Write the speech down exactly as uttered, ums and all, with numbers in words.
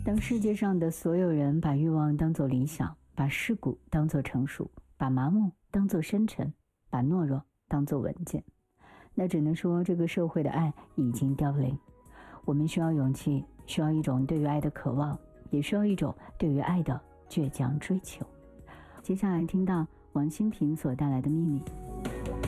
当世界上的所有人把欲望当作理想，把世故当作成熟，把麻木当作深沉，把懦弱当作稳健，那只能说这个社会的爱已经凋零。我们需要勇气，需要一种对于爱的渴望，也需要一种对于爱的倔强追求。接下来听到王馨平所带来的秘密。